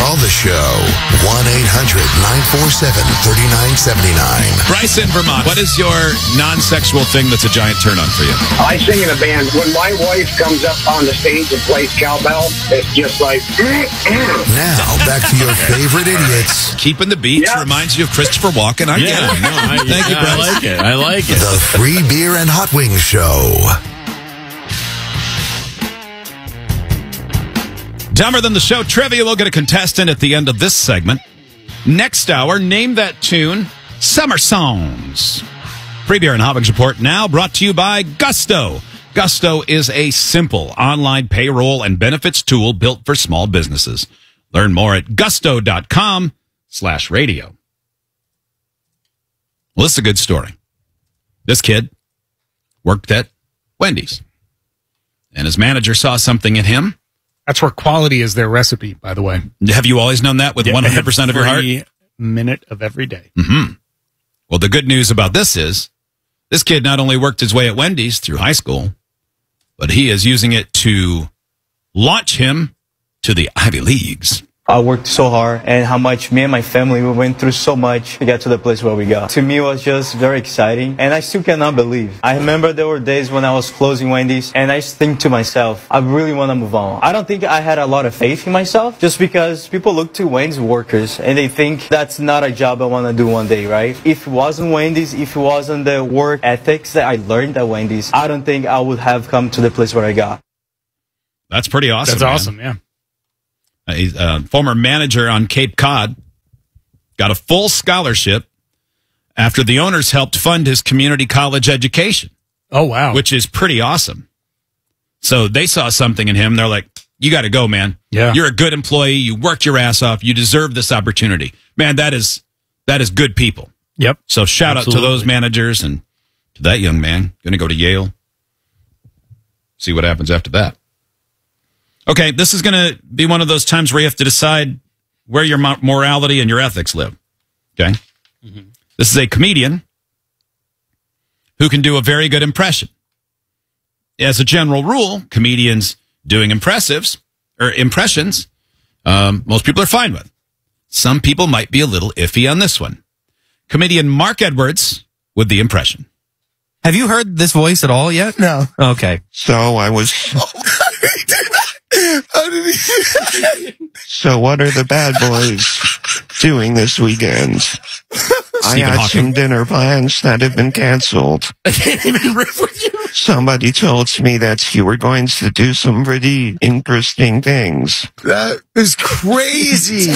Call the show. 1-800-947-3979. Bryce in Vermont, what is your non-sexual thing that's a giant turn-on for you? I sing in a band. When my wife comes up on the stage and plays cowbell, it's just like... Now, back to your favorite idiots. Keeping the beats reminds you of Christopher Walken. I get it. Thank you, Bryce. I like it. The Free Beer and Hot Wings Show. Dumber Than the Show trivia. We'll get a contestant at the end of this segment. Next hour, name that tune, Summer Songs. Free Beer and Hot Wings Report now brought to you by Gusto. Gusto is a simple online payroll and benefits tool built for small businesses. Learn more at gusto.com/radio. Well, this is a good story. This kid worked at Wendy's, and his manager saw something in him. That's where quality is their recipe, by the way. Have you always known that with 100% of your heart? Every minute of every day. Mm-hmm. Well, the good news about this is this kid not only worked his way at Wendy's through high school, but he is using it to launch him to the Ivy Leagues. I worked so hard, and how much me and my family, we went through so much to get to the place where we got. To me, it was just very exciting, and I still cannot believe. I remember there were days when I was closing Wendy's, and I just think to myself, I really want to move on. I don't think I had a lot of faith in myself, just because people look to Wendy's workers, and they think that's not a job I want to do one day, right? If it wasn't Wendy's, if it wasn't the work ethics that I learned at Wendy's, I don't think I would have come to the place where I got. That's pretty awesome. That's awesome, yeah. He's a former manager on Cape Cod, got a full scholarship after the owners helped fund his community college education. Oh, wow. Which is pretty awesome. So they saw something in him. They're like, you got to go, man. Yeah. You're a good employee. You worked your ass off. You deserve this opportunity. Man, that is good people. Yep. So shout out to those managers and to that young man. Going to go to Yale. See what happens after that. Okay, this is going to be one of those times where you have to decide where your morality and your ethics live. Okay? Mm-hmm. This is a comedian who can do a very good impression. As a general rule, comedians doing impressions, most people are fine with. Some people might be a little iffy on this one. Comedian Mark Edwards with the impression. Have you heard this voice at all yet? No. Okay. So I was... So what are the bad boys doing this weekend? I had some dinner plans that have been canceled. I can't even riff with you. Somebody told me that you were going to do some pretty interesting things. That is crazy.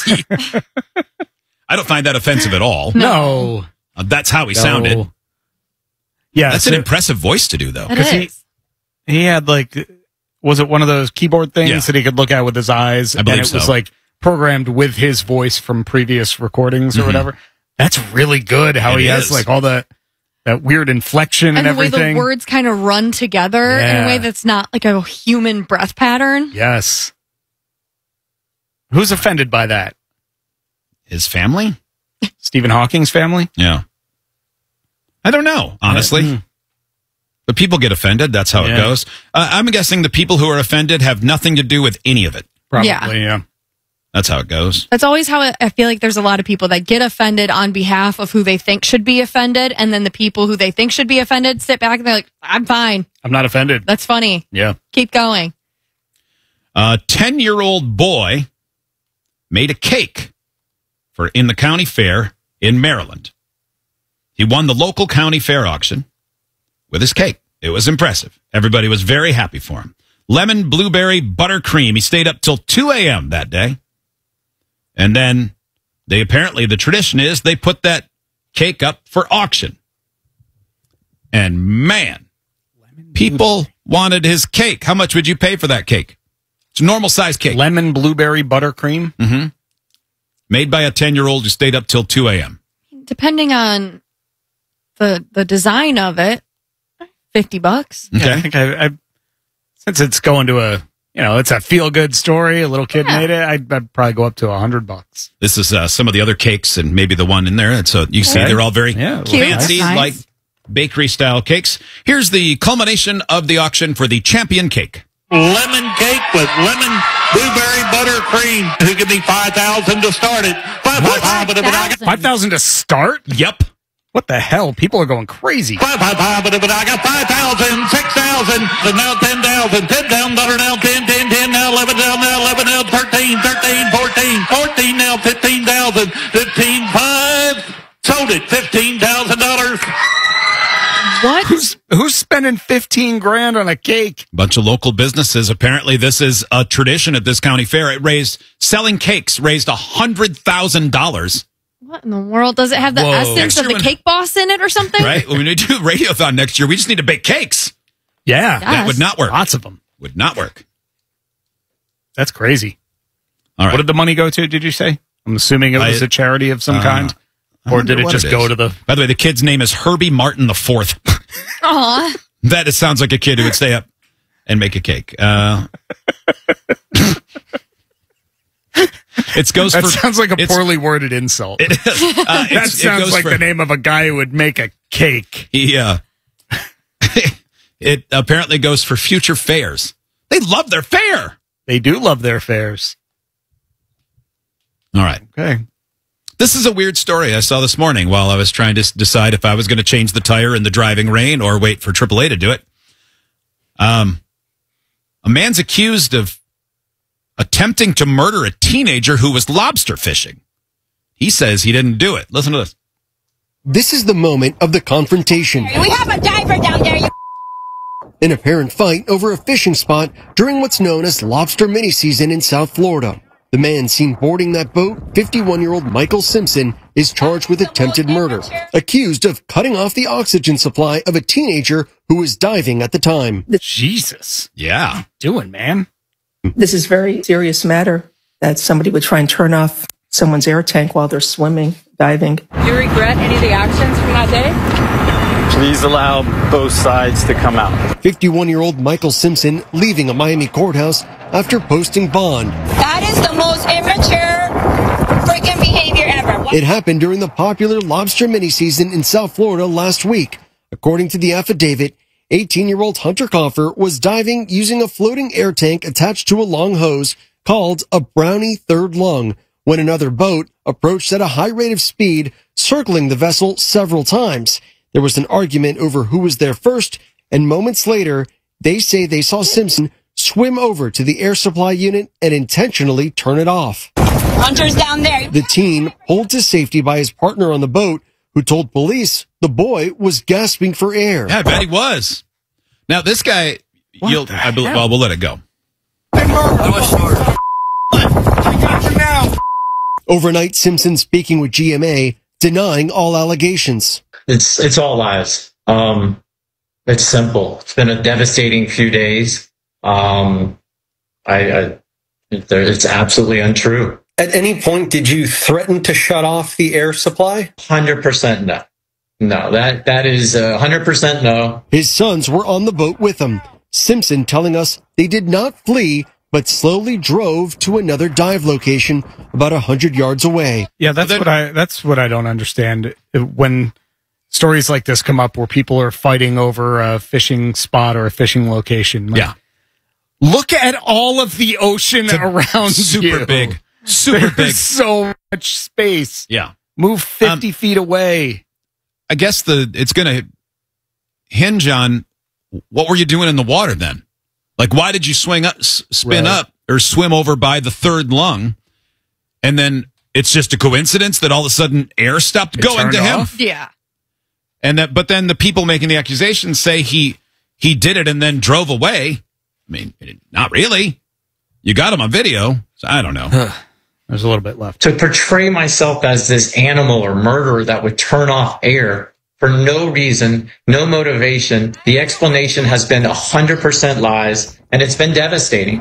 I don't find that offensive at all. No. That's how he sounded. Yeah. That's an impressive voice to do, though. Because he had like... Was it one of those keyboard things that he could look at with his eyes? I believe and it was like programmed with his voice from previous recordings or whatever. That's really good how he has like all that weird inflection and everything. And the way the words kind of run together in a way that's not like a human breath pattern. Yes. Who's offended by that? His family? Stephen Hawking's family? Yeah. I don't know, honestly. But people get offended. That's how it goes. I'm guessing the people who are offended have nothing to do with any of it. Probably, yeah. That's how it goes. That's always how I feel like there's a lot of people that get offended on behalf of who they think should be offended. And then the people who they think should be offended sit back and they're like, I'm fine. I'm not offended. That's funny. Yeah. Keep going. A 10-year-old boy made a cake in the county fair in Maryland. He won the local county fair auction with his cake. It was impressive. Everybody was very happy for him. Lemon, blueberry, buttercream. He stayed up till 2 a.m. that day. And then the tradition is they put that cake up for auction. And man, people wanted his cake. How much would you pay for that cake? It's a normal size cake. Lemon, blueberry, buttercream. Mm-hmm. Made by a 10-year-old who stayed up till 2 a.m. Depending on the design of it, $50. Okay. Yeah, I think I since it's going to it's a feel-good story. A little kid made it. I'd probably go up to $100. This is some of the other cakes and maybe the one in there. And so you see they're all very fancy, nice. like bakery-style cakes. Here's the culmination of the auction for the champion cake. lemon cake with lemon blueberry buttercream. Who give me 5,000 to start it? 5,000 to start? Yep. What the hell? People are going crazy. But I got 5,000, 6,000, now 10,000, 10,000, now 10, 10, 10, now 11, now 11, now 13, 13, 14, 14, now 15,000, 15, 5, sold it, $15,000. What? Who's spending 15 grand on a cake? Bunch of local businesses. Apparently, this is a tradition at this county fair. Selling cakes raised $100,000. What in the world? Does it have the essence of the cake boss in it or something? Right? When we do Radiothon next year, we just need to bake cakes. Yeah. That would not work. Lots of them. Would not work. That's crazy. All right. What did the money go to, did you say? I'm assuming it was a charity of some kind. Or did it just go to the... By the way, the kid's name is Herbie Martin IV. Aw. That sounds like a kid who would stay up and make a cake. Sounds like a poorly worded insult. It is. That sounds like the name of a guy who would make a cake. Yeah. It apparently goes for future fairs. They love their fair. They do love their fairs. All right. Okay. This is a weird story I saw this morning while I was trying to decide if I was going to change the tire in the driving rain or wait for AAA to do it. A man's accused of attempting to murder a teenager who was lobster fishing. He says he didn't do it. Listen to this. This is the moment of the confrontation. We have a diver down there. An apparent fight over a fishing spot during what's known as lobster mini season in South Florida. The man seen boarding that boat, 51-year-old Michael Simpson, is charged with attempted murder, accused of cutting off the oxygen supply of a teenager who was diving at the time. Jesus. Yeah. Doing, man. This is a very serious matter that somebody would try and turn off someone's air tank while they're swimming, diving. Do you regret any of the actions from that day? Please allow both sides to come out. 51-year-old Michael Simpson leaving a Miami courthouse after posting bond. That is the most immature freaking behavior ever. It happened during the popular lobster mini season in South Florida last week. According to the affidavit, 18-year-old Hunter Coffer was diving using a floating air tank attached to a long hose called a Brownie Third Lung when another boat approached at a high rate of speed, circling the vessel several times. There was an argument over who was there first, and moments later, they say they saw Simpson swim over to the air supply unit and intentionally turn it off. Hunter's down there. The teen pulled to safety by his partner on the boat, who told police the boy was gasping for air. Yeah, I bet he was. Now, this guy, we'll let it go. Overnight, Simpson speaking with GMA, denying all allegations. It's all lies. It's simple. It's been a devastating few days. It's absolutely untrue. At any point, did you threaten to shut off the air supply? 100% no. No, that is 100% no. His sons were on the boat with him. Simpson telling us they did not flee, but slowly drove to another dive location about 100 yards away. Yeah, that's what I don't understand. When stories like this come up where people are fighting over a fishing spot or a fishing location. Yeah. Look at all of the ocean around super you. Big. Super There's big. So much space. Yeah. Move 50 feet away. I guess it's going to hinge on what were you doing in the water then? Like, why did you spin up or swim over by the third lung? And then it's just a coincidence that all of a sudden air stopped going to him. Yeah. But then the people making the accusations say he did it and then drove away. I mean, not really. You got him on video. So I don't know. There's a little bit left. To portray myself as this animal or murderer that would turn off air for no reason, no motivation. The explanation has been 100% lies, and it's been devastating.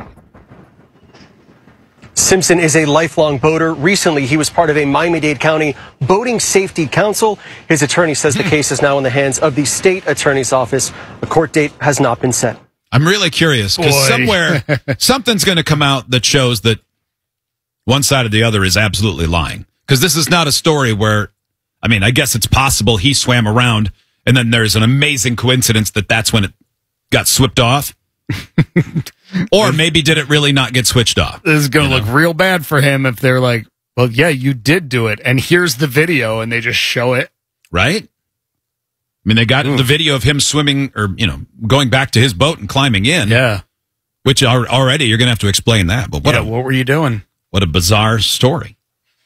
Simpson is a lifelong boater. Recently, he was part of a Miami-Dade County Boating Safety Council. His attorney says the case is now in the hands of the state attorney's office. A court date has not been set. I'm really curious because somewhere something's going to come out that shows that one side or the other is absolutely lying. Because this is not a story where, I mean, I guess it's possible he swam around and then there's an amazing coincidence that that's when it got swept off. Or maybe did it really not get switched off? This is going to look real bad for him if they're like, well, yeah, you did do it, and here's the video, and they just show it. Right? I mean, they got the video of him swimming or, going back to his boat and climbing in. Yeah. Which already you're going to have to explain that. But what were you doing? What a bizarre story.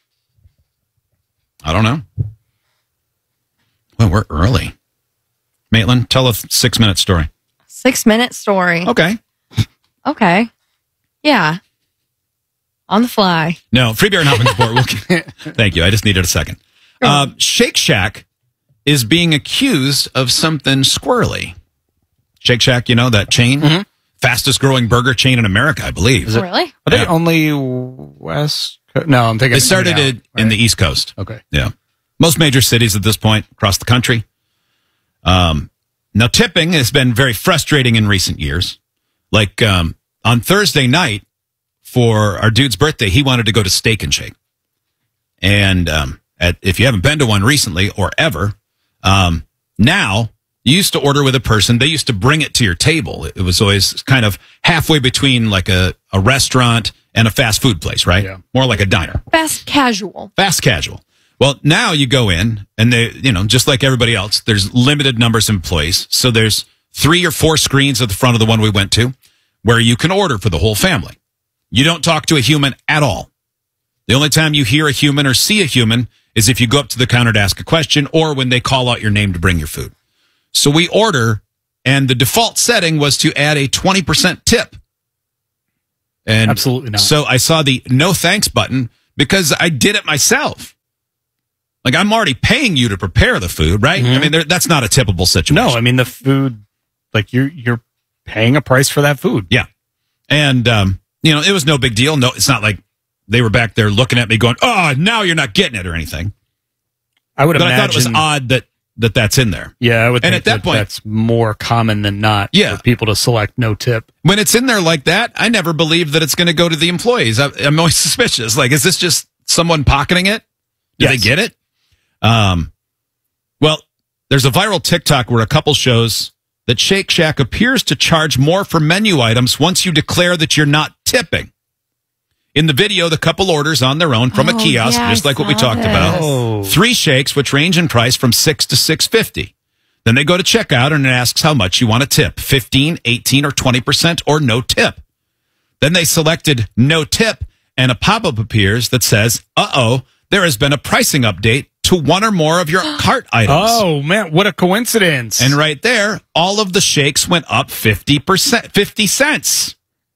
I don't know. Well, we're early. Maitland, tell a 6-minute story. 6-minute story. Okay. Okay. Yeah. On the fly. No, Free Beer and Hot Wings Board. Thank you. I just needed a second. Shake Shack is being accused of something squirrely. Shake Shack, that chain? Mm-hmm. Fastest growing burger chain in America, I believe. Really? Are they only West Coast? No, I'm thinking they started it in the East Coast. Okay. Yeah. Most major cities at this point across the country. Now, tipping has been very frustrating in recent years. Like on Thursday night for our dude's birthday, he wanted to go to Steak and Shake. And if you haven't been to one recently or ever, now you used to order with a person. They used to bring it to your table. It was always kind of halfway between like a restaurant and a fast food place, right? Yeah. More like a diner. Fast casual. Fast casual. Well, now you go in and they, just like everybody else, there's limited numbers of employees. So there's 3 or 4 screens at the front of the one we went to where you can order for the whole family. You don't talk to a human at all. The only time you hear a human or see a human is if you go up to the counter to ask a question or when they call out your name to bring your food. So we order, and the default setting was to add a 20% tip. And absolutely not. So I saw the no thanks button because I did it myself. Like, I'm already paying you to prepare the food, right? Mm-hmm. I mean, that's not a tippable situation. No, I mean, the food, like, you're paying a price for that food. Yeah. And, it was no big deal. No, it's not like they were back there looking at me going, oh, now you're not getting it or anything. I would imagine. I thought it was odd that's in there. Yeah, I would think at that point, that's more common than not for people to select no tip. When it's in there like that, I never believe that it's going to go to the employees. I'm always suspicious. Like, is this just someone pocketing it? Did they get it? Well, there's a viral TikTok where a couple shows that Shake Shack appears to charge more for menu items once you declare that you're not tipping. In the video, the couple orders on their own from a kiosk, just like what we talked about. 3 shakes, which range in price from $6 to $6.50. Then they go to checkout and it asks how much you want to tip, 15, 18, or 20%, or no tip. Then they selected no tip, and a pop-up appears that says, there has been a pricing update to one or more of your cart items. Oh, man, what a coincidence. And right there, all of the shakes went up 50%, 50 cents.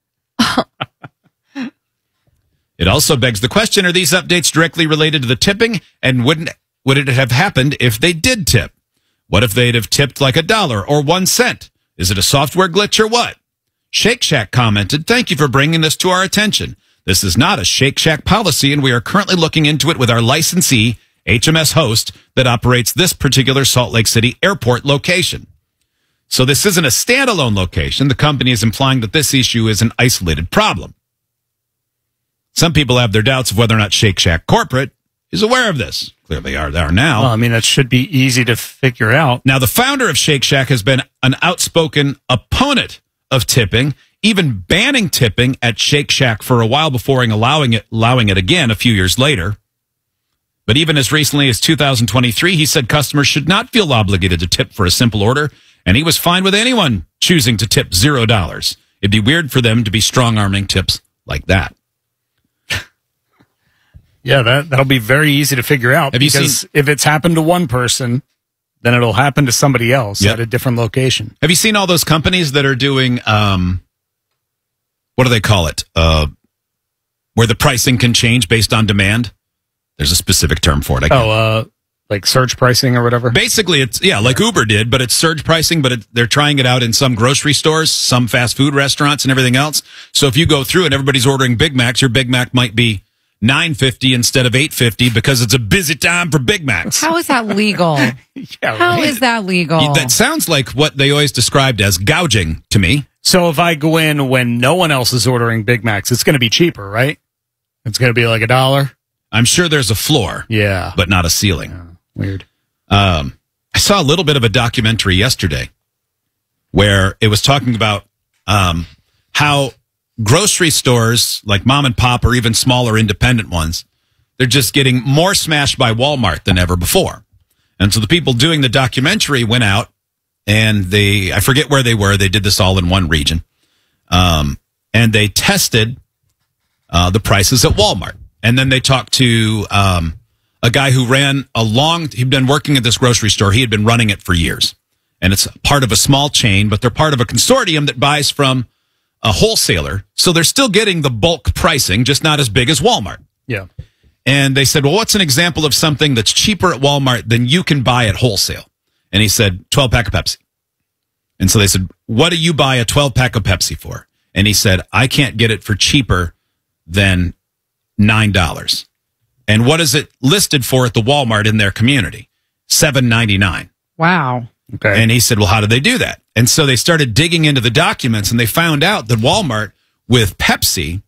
It also begs the question, are these updates directly related to the tipping? And would it have happened if they did tip? What if they'd have tipped like $1 or 1 cent? Is it a software glitch or what? Shake Shack commented, thank you for bringing this to our attention. This is not a Shake Shack policy, and we are currently looking into it with our licensee, HMS Host, that operates this particular Salt Lake City airport location. So this isn't a standalone location. The company is implying that this issue is an isolated problem. Some people have their doubts of whether or not Shake Shack corporate is aware of this. Clearly they are now. Well, I mean, that should be easy to figure out. Now, the founder of Shake Shack has been an outspoken opponent of tipping, even banning tipping at Shake Shack for a while before allowing it again a few years later. But even as recently as 2023, he said customers should not feel obligated to tip for a simple order, and he was fine with anyone choosing to tip $0. It'd be weird for them to be strong-arming tips like that. Yeah, that'll be very easy to figure out. Because if it's happened to one person, then it'll happen to somebody else at a different location. Have you seen all those companies that are doing, what do they call it? Where the pricing can change based on demand? There's a specific term for it. Like surge pricing or whatever? Basically, it's, like Uber did, but it's surge pricing, but they're trying it out in some grocery stores, some fast food restaurants and everything else. So if you go through and everybody's ordering Big Macs, your Big Mac might be $9.50 instead of $8.50 because it's a busy time for Big Macs. How is that legal? How is that legal? That sounds like what they always described as gouging to me. So if I go in when no one else is ordering Big Macs, it's going to be cheaper, right? It's going to be like $1. I'm sure there's a floor. Yeah. But not a ceiling. Yeah, weird. I saw a little bit of a documentary yesterday where it was talking about how grocery stores like mom and pop or even smaller independent ones, they're just getting more smashed by Walmart than ever before. And so the people doing the documentary went out and I forget where they were. They did this all in one region. And they tested the prices at Walmart. And then they talked to a guy who he'd been working at this grocery store. He had been running it for years. And it's part of a small chain, but they're part of a consortium that buys from a wholesaler. So they're still getting the bulk pricing, just not as big as Walmart. Yeah. And they said, well, what's an example of something that's cheaper at Walmart than you can buy at wholesale? And he said, 12-pack of Pepsi. And so they said, what do you buy a 12-pack of Pepsi for? And he said, I can't get it for cheaper than $9. And what is it listed for at the Walmart in their community? $7.99. Wow. Okay. And he said, well, how did they do that? And so they started digging into the documents, and they found out that Walmart, with Pepsi,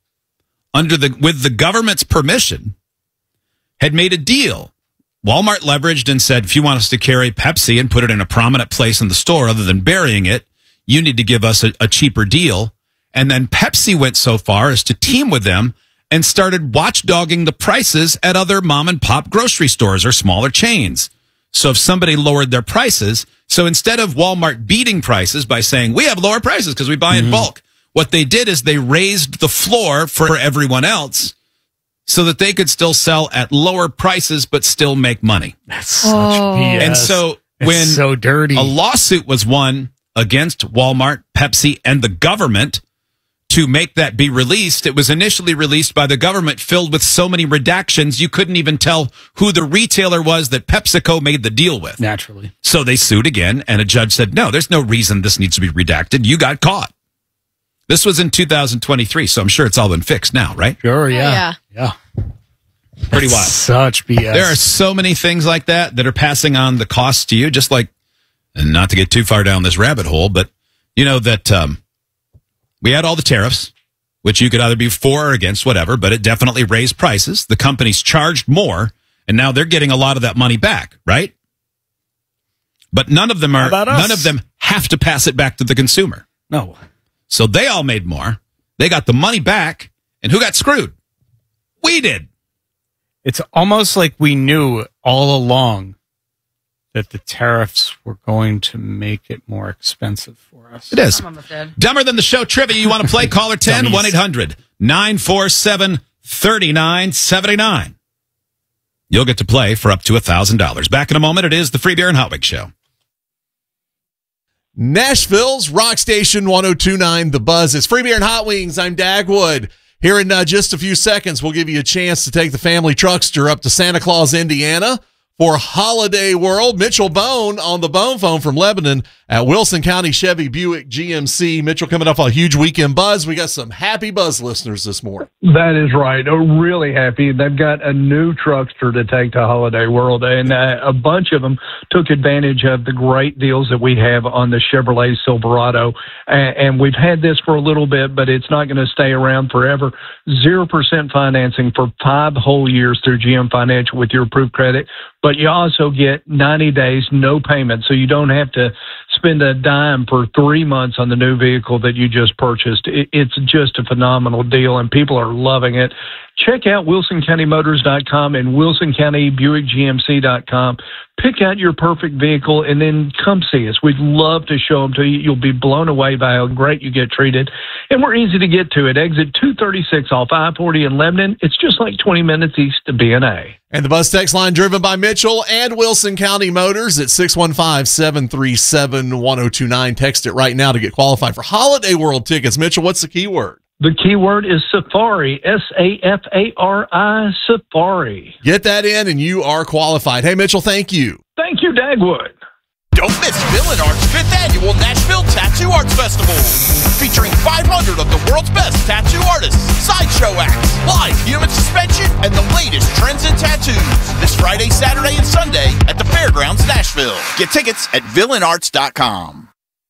with the government's permission, had made a deal. Walmart leveraged and said, if you want us to carry Pepsi and put it in a prominent place in the store other than burying it, you need to give us a cheaper deal. And then Pepsi went so far as to team with them and started watchdogging the prices at other mom and pop grocery stores or smaller chains. So if somebody lowered their prices, so instead of Walmart beating prices by saying, we have lower prices because we buy in bulk, what they did is they raised the floor for everyone else so that they could still sell at lower prices but still make money. That's such BS. And so It's when so dirty. A lawsuit was won against Walmart, Pepsi, and the government to make that be released, it was initially released by the government filled with so many redactions you couldn't even tell who the retailer was that PepsiCo made the deal with. Naturally. So they sued again, and a judge said, no, there's no reason this needs to be redacted. You got caught. This was in 2023, so I'm sure it's all been fixed now, right? Sure, yeah. Yeah. Pretty wild. Such BS. There are so many things like that are passing on the costs to you, just like, and not to get too far down this rabbit hole, but you know that we had all the tariffs, which you could either be for or against, whatever, but it definitely raised prices. The companies charged more, and now they're getting a lot of that money back, right? But none of them have to pass it back to the consumer. No. So they all made more. They got the money back, and who got screwed? We did. It's almost like we knew all along that the tariffs were going to make it more expensive for us. It is. Dumber Than the Show trivia. You want to play? Caller 10, 1-800-947-3979. You'll get to play for up to $1,000. Back in a moment. It is the Free Beer and Hot Wings Show. Nashville's Rock Station 102.9 The Buzz. It's Free Beer and Hot Wings. I'm Dagwood. Here in just a few seconds, we'll give you a chance to take the family truckster up to Santa Claus, Indiana for Holiday World. Mitchell Bone on the Bone phone from Lebanon at Wilson County Chevy Buick GMC. Mitchell, coming up on a huge weekend buzz. We got some happy Buzz listeners this morning. That is right. I'm really happy. They've got a new truckster to take to Holiday World, and a bunch of them took advantage of the great deals that we have on the Chevrolet Silverado. And we've had this for a little bit, but it's not going to stay around forever. 0% financing for 5 whole years through GM Financial with your approved credit. But you also get 90 days, no payment, so you don't have to spend a dime for 3 months on the new vehicle that you just purchased. It's just a phenomenal deal, and people are loving it. Check out WilsonCountyMotors.com and WilsonCountyBuickGMC.com. Pick out your perfect vehicle and then come see us. We'd love to show them to you. You'll be blown away by how great you get treated. And we're easy to get to. At exit 236 off I-40 in Lebanon, it's just like 20 minutes east of B&A. And the Buzz text line driven by Mitchell and Wilson County Motors at 615-737-1029. Text it right now to get qualified for Holiday World tickets. Mitchell, what's the keyword? The keyword is Safari, S-A-F-A-R-I, Safari. Get that in and you are qualified. Hey, Mitchell, thank you. Thank you, Dagwood. Don't miss Villain Art's 5th Annual Nashville Tattoo Arts Festival, featuring 500 of the world's best tattoo artists, sideshow acts, live human suspension, and the latest trends in tattoos. This Friday, Saturday, and Sunday at the Fairgrounds, Nashville. Get tickets at villainarts.com.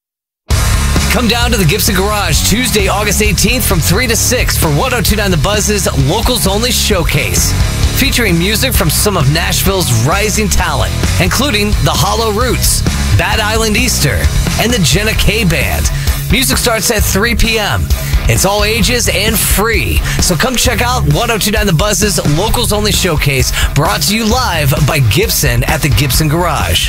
Come down to the Gibson Garage Tuesday, August 18th from 3 to 6 for 102.9 The Buzz's Locals Only Showcase, featuring music from some of Nashville's rising talent, including the Hollow Roots, Bad Island Easter, and the Jenna K Band. Music starts at 3 p.m. It's all ages and free. So come check out 1029 The Buzz's Locals Only Showcase, brought to you live by Gibson at the Gibson Garage.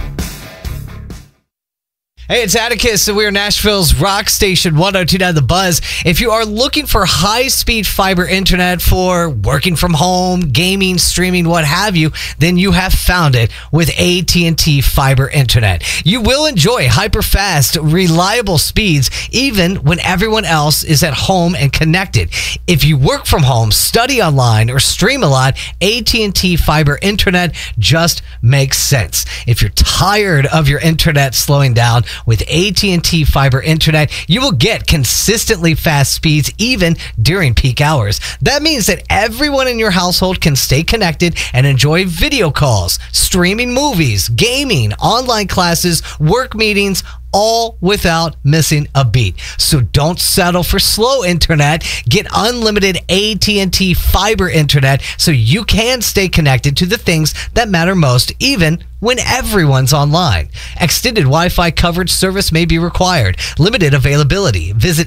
Hey, it's Atticus, and we are Nashville's rock station, 1029 The Buzz. If you are looking for high-speed fiber internet for working from home, gaming, streaming, what have you, then you have found it with AT&T Fiber Internet. You will enjoy hyper-fast, reliable speeds, even when everyone else is at home and connected. If you work from home, study online, or stream a lot, AT&T Fiber Internet just makes sense. If you're tired of your internet slowing down, with AT&T Fiber Internet, you will get consistently fast speeds even during peak hours. That means that everyone in your household can stay connected and enjoy video calls, streaming movies, gaming, online classes, work meetings, all without missing a beat. So don't settle for slow internet. Get unlimited AT&T Fiber Internet so you can stay connected to the things that matter most, even when everyone's online. Extended Wi-Fi coverage service may be required. Limited availability. Visit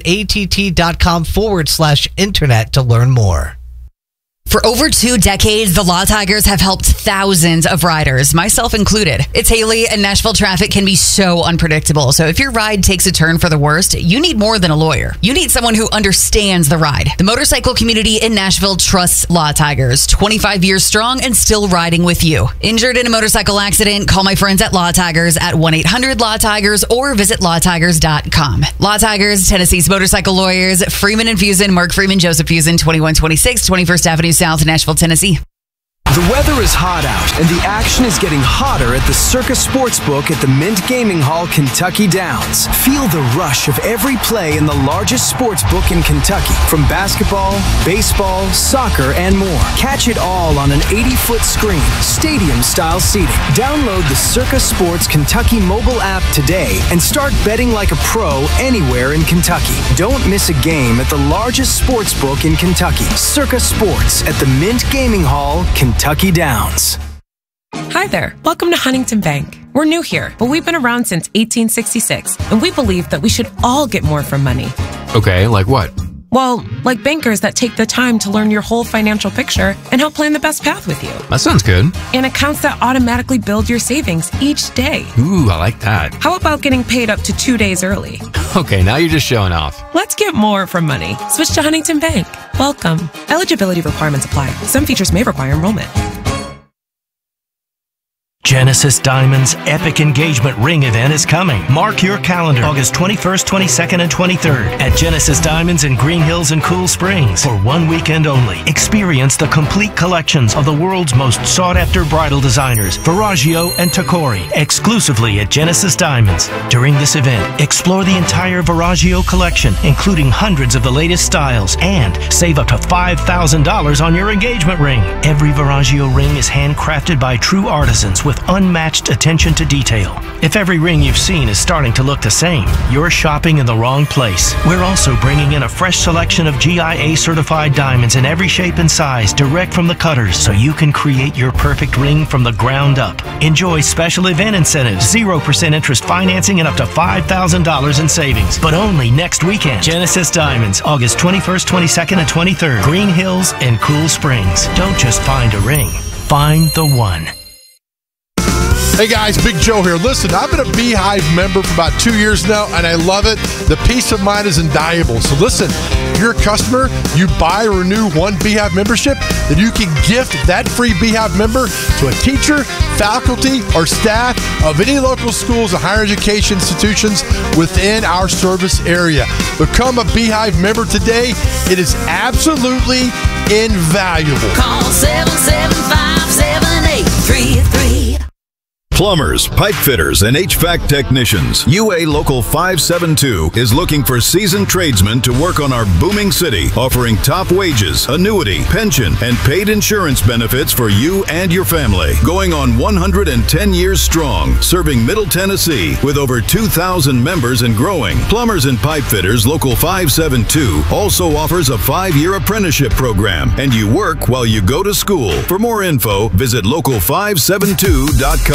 att.com/internet to learn more. For over 2 decades, the Law Tigers have helped thousands of riders, myself included. It's Haley, and Nashville traffic can be so unpredictable. So if your ride takes a turn for the worst, you need more than a lawyer. You need someone who understands the ride. The motorcycle community in Nashville trusts Law Tigers, 25 years strong and still riding with you. Injured in a motorcycle accident? Call my friends at Law Tigers at 1-800-LAW-TIGERS or visit lawtigers.com. Law Tigers, Tennessee's motorcycle lawyers, Freeman and Fusen, Mark Freeman, Joseph Fusen, 2126 21st Avenue South, Nashville, Tennessee. The weather is hot out, and the action is getting hotter at the Circus Sportsbook at the Mint Gaming Hall, Kentucky Downs. Feel the rush of every play in the largest sportsbook in Kentucky, from basketball, baseball, soccer, and more. Catch it all on an 80-foot screen, stadium-style seating. Download the Circus Sports Kentucky mobile app today and start betting like a pro anywhere in Kentucky. Don't miss a game at the largest sportsbook in Kentucky, Circus Sports at the Mint Gaming Hall, Kentucky Downs. Hi there. Welcome to Huntington Bank. We're new here, but we've been around since 1866, and we believe that we should all get more from money. Okay, like what? Well, like bankers that take the time to learn your whole financial picture and help plan the best path with you. That sounds good. And accounts that automatically build your savings each day. Ooh, I like that. How about getting paid up to 2 days early? Okay, now you're just showing off. Let's get more from money. Switch to Huntington Bank. Welcome. Eligibility requirements apply. Some features may require enrollment. Genesis Diamonds' epic engagement ring event is coming. Mark your calendar, August 21st, 22nd, and 23rd at Genesis Diamonds in Green Hills and Cool Springs for 1 weekend only. Experience the complete collections of the world's most sought-after bridal designers, Verragio and Tacori, exclusively at Genesis Diamonds. During this event, explore the entire Verragio collection, including hundreds of the latest styles, and save up to $5,000 on your engagement ring. Every Verragio ring is handcrafted by true artisans with unmatched attention to detail. If every ring you've seen is starting to look the same, you're shopping in the wrong place. We're also bringing in a fresh selection of GIA certified diamonds in every shape and size direct from the cutters, so you can create your perfect ring from the ground up. Enjoy special event incentives, 0% interest financing, and up to $5,000 in savings, but only next weekend. Genesis Diamonds, August 21st, 22nd, and 23rd, Green Hills and Cool Springs. Don't just find a ring, find the one. Hey guys, Big Joe here. Listen, I've been a Beehive member for about 2 years now, and I love it. The peace of mind is invaluable. So listen, if you're a customer, you buy or renew one Beehive membership, then you can gift that free Beehive member to a teacher, faculty, or staff of any local schools and higher education institutions within our service area. Become a Beehive member today. It is absolutely invaluable. Call 775-7833. Plumbers, pipe fitters, and HVAC technicians. UA Local 572 is looking for seasoned tradesmen to work on our booming city, offering top wages, annuity, pension, and paid insurance benefits for you and your family. Going on 110 years strong, serving Middle Tennessee with over 2,000 members and growing. Plumbers and pipe fitters Local 572 also offers a 5-year apprenticeship program, and you work while you go to school. For more info, visit local572.com.